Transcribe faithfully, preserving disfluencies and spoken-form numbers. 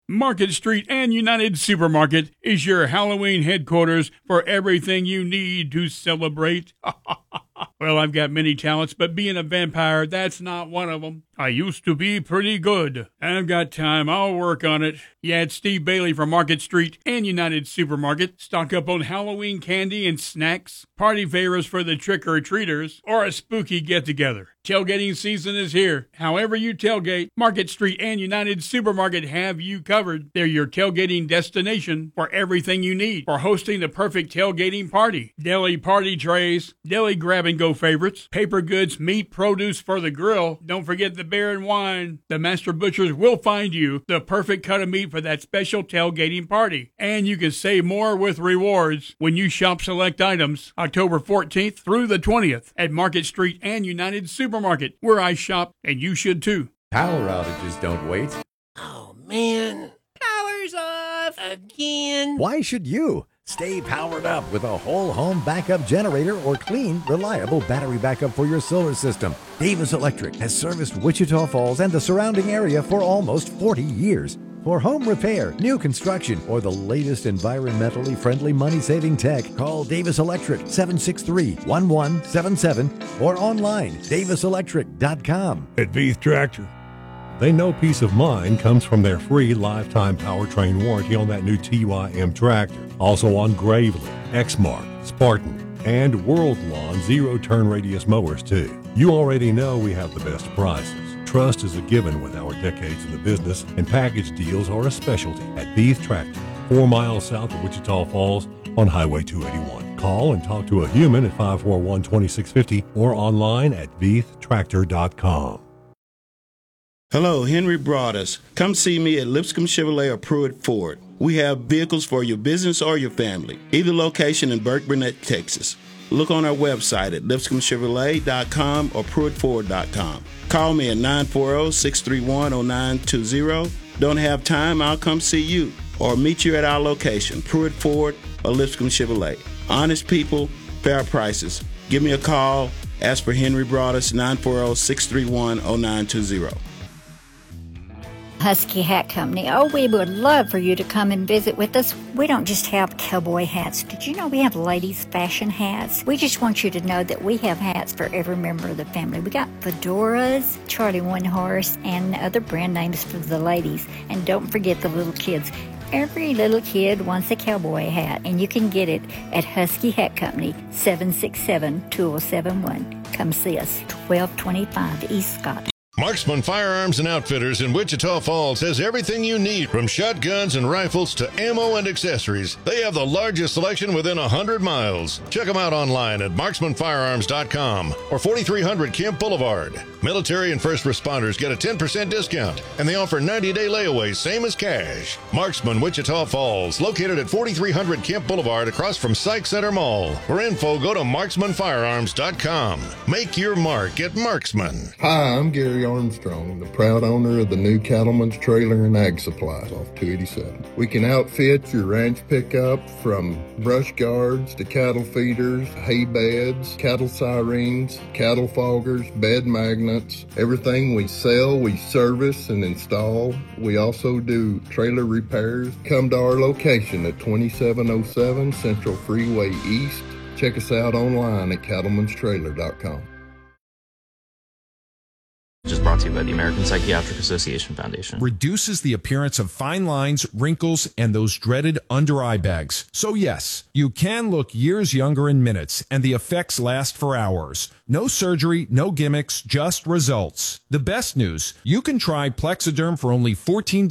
Market Street and United Supermarket is your Halloween headquarters for everything you need to celebrate. Well, I've got many talents, but being a vampire, that's not one of them. I used to be pretty good. I've got time. I'll work on it. Yeah, it's Steve Bailey from Market Street and United Supermarket. Stock up on Halloween candy and snacks, party favors for the trick-or-treaters, or a spooky get-together. Tailgating season is here. However you tailgate, Market Street and United Supermarket have you covered. They're your tailgating destination for everything you need for hosting the perfect tailgating party. Deli party trays, deli grab-and-go favorites, paper goods, meat, produce for the grill. Don't forget the beer and wine. The Master Butchers will find you the perfect cut of meat for that special tailgating party. And you can save more with rewards when you shop select items October fourteenth through the twentieth at Market Street and United Supermarket, where I shop, and you should too. Power outages don't wait. Oh, man. Power's off again. Why should you? Stay powered up with a whole home backup generator or clean, reliable battery backup for your solar system. Davis Electric has serviced Wichita Falls and the surrounding area for almost forty years. For home repair, new construction, or the latest environmentally friendly money-saving tech, call Davis Electric seven six three, one one seven seven or online, davis electric dot com. At Veith Tractor, they know peace of mind comes from their free lifetime powertrain warranty on that new T Y M tractor. Also on Gravely, Exmark, Spartan, and World Lawn zero-turn radius mowers too. You already know we have the best prices. Trust is a given with our decades in the business, and package deals are a specialty at Veith Tractor, four miles south of Wichita Falls on Highway two eighty-one. Call and talk to a human at five four one, two six five zero or online at veith tractor dot com. Hello, Henry Broadus. Come see me at Lipscomb Chevrolet or Pruitt Ford. We have vehicles for your business or your family. Either location in Burke Burnett, Texas. Look on our website at lipscomb chevrolet dot com or pruitt ford dot com. Call me at nine four zero, six three one, zero nine two zero. Don't have time? I'll come see you. Or meet you at our location, Pruitt Ford or Lipscomb Chevrolet. Honest people, fair prices. Give me a call. Ask for Henry Broadus, nine four zero, six three one, zero nine two zero. Husky Hat Company. Oh, we would love for you to come and visit with us. We don't just have cowboy hats. Did you know we have ladies' fashion hats? We just want you to know that we have hats for every member of the family. We got fedoras, Charlie One Horse, and other brand names for the ladies. And don't forget the little kids. Every little kid wants a cowboy hat, and you can get it at Husky Hat Company, seven six seven, two zero seven one. Come see us, twelve twenty-five East Scott. Marksman Firearms and Outfitters in Wichita Falls has everything you need, from shotguns and rifles to ammo and accessories. They have the largest selection within one hundred miles. Check them out online at marksman firearms dot com or forty-three hundred Kemp Boulevard. Military and first responders get a ten percent discount, and they offer ninety day layaways, same as cash. Marksman Wichita Falls, located at forty-three hundred Kemp Boulevard across from Sykes Center Mall. For info, go to marksman firearms dot com. Make your mark at Marksman. Hi, I'm Gary Armstrong, the proud owner of the new Cattleman's Trailer and Ag Supplies off two eighty-seven. We can outfit your ranch pickup from brush guards to cattle feeders, hay beds, cattle sirens, cattle foggers, bed magnets. Everything we sell, we service and install. We also do trailer repairs. Come to our location at twenty-seven oh seven Central Freeway East. Check us out online at cattlemans trailer dot com. Just brought to you by the American Psychiatric Association Foundation. Reduces the appearance of fine lines, wrinkles, and those dreaded under-eye bags. So yes, you can look years younger in minutes, and the effects last for hours. No surgery, no gimmicks, just results. The best news, you can try Plexiderm for only fourteen dollars